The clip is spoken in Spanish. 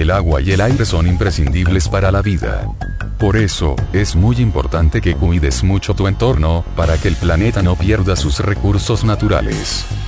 el agua y el aire son imprescindibles para la vida. Por eso, es muy importante que cuides mucho tu entorno, para que el planeta no pierda sus recursos naturales.